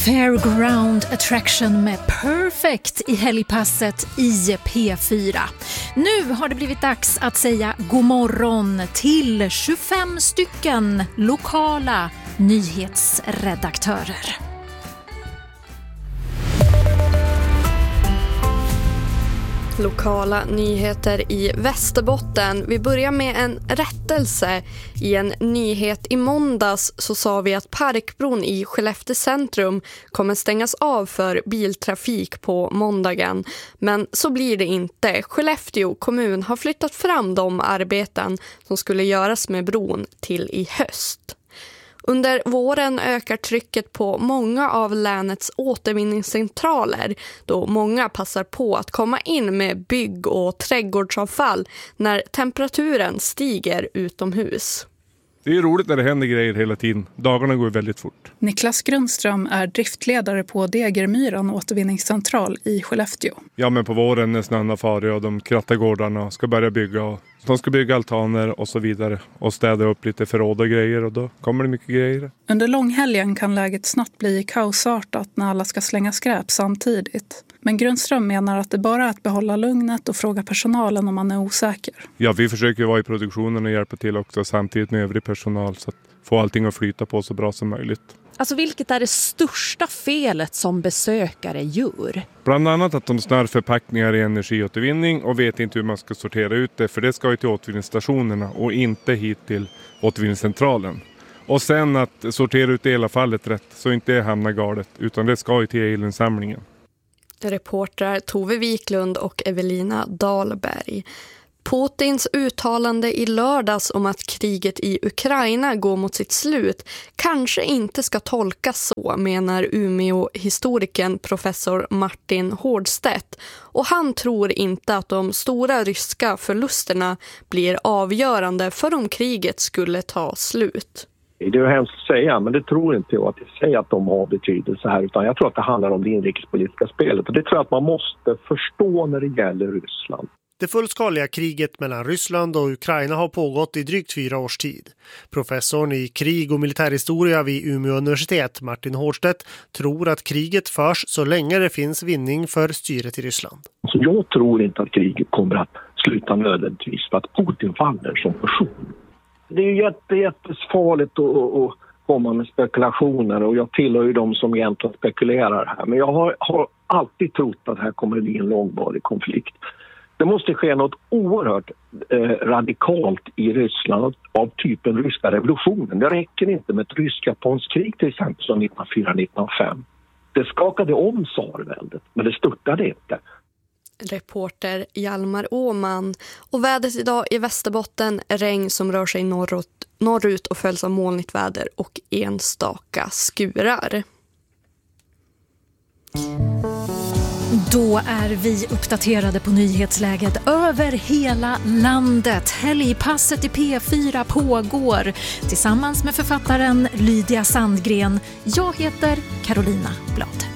Fairground Attraction med Perfect i helgpasset i P4. Nu har det blivit dags att säga god morgon till 25 stycken lokala nyhetsredaktörer. Lokala nyheter i Västerbotten. Vi börjar med en rättelse. I en nyhet i måndags så sa vi att Parkbron i Skellefteå centrum kommer stängas av för biltrafik på måndagen. Men så blir det inte. Skellefteå kommun har flyttat fram de arbeten som skulle göras med bron till i höst. Under våren ökar trycket på många av länets återvinningscentraler då många passar på att komma in med bygg- och trädgårdsavfall när temperaturen stiger utomhus. Det är roligt när det händer grejer hela tiden. Dagarna går väldigt fort. Niklas Grundström är driftledare på Degermyran återvinningscentral i Skellefteå. Ja, men på våren när snön har farit och de krattar gårdarna ska börja bygga. Och de ska bygga altaner och så vidare. Och städa upp lite förråd och grejer och då kommer det mycket grejer. Under långhelgen kan läget snabbt bli kaosartat när alla ska slänga skräp samtidigt. Men Grundström menar att det bara är att behålla lugnet och fråga personalen om man är osäker. Ja, vi försöker vara i produktionen och hjälpa till också samtidigt med övrig personal så att få allting att flyta på så bra som möjligt. Alltså vilket är det största felet som besökare gör? Bland annat att de snör förpackningar i energiåtervinning och vet inte hur man ska sortera ut det. För det ska ju till återvinningsstationerna och inte hit till återvinningscentralen. Och sen att sortera ut elavfallet rätt så inte det hamnar galet utan det ska ju till elinsamlingen. Reportrar Tove Wiklund och Evelina Dahlberg. Putins uttalande i lördags om att kriget i Ukraina går mot sitt slut kanske inte ska tolkas så, menar Umeå-historikern professor Martin Hårdstedt. Och han tror inte att de stora ryska förlusterna blir avgörande för om kriget skulle ta slut. Det är hemskt att säga, men det tror inte jag att säga att de har betydelse här, utan jag tror att det handlar om det inrikespolitiska spelet. Och det tror jag att man måste förstå när det gäller Ryssland. Det fullskaliga kriget mellan Ryssland och Ukraina har pågått i drygt 4 års tid. Professorn i krig- och militärhistoria vid Umeå universitet, Martin Hårdstedt, tror att kriget förs så länge det finns vinning för styret i Ryssland. Så jag tror inte att kriget kommer att sluta nödvändigtvis för att Putin faller som person. Det är ju jättesfarligt att komma med spekulationer och jag tillhör ju de som egentligen spekulerar här. Men jag har alltid trott att här kommer det bli en långvarig konflikt. Det måste ske något oerhört radikalt i Ryssland av typen ryska revolutionen. Det räcker inte med ett rysk-japanskt krig till exempel som 1904-1905. Det skakade om tsarväldet, men det störtade inte. Reporter Hjalmar Åman. Och vädret idag i Västerbotten, regn som rör sig norrut och följs av molnigt väder och enstaka skurar. Då är vi uppdaterade på nyhetsläget över hela landet. Helgpasset i P4 pågår tillsammans med författaren Lydia Sandgren. Jag heter Carolina Blad.